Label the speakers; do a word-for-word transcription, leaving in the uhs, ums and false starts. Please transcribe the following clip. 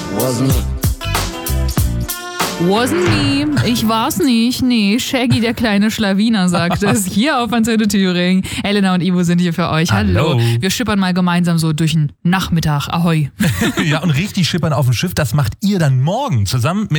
Speaker 1: Wasn't it?
Speaker 2: Wasn't me. Ich war's nicht. Nee, Shaggy, der kleine Schlawiner, sagt es. Hier auf Antenne Thüringen. Elena und Ivo sind hier für euch. Hallo.
Speaker 3: Hallo.
Speaker 2: Wir schippern mal gemeinsam so durch den Nachmittag. Ahoi.
Speaker 3: Ja, und richtig schippern auf dem Schiff, das macht ihr dann morgen zusammen mit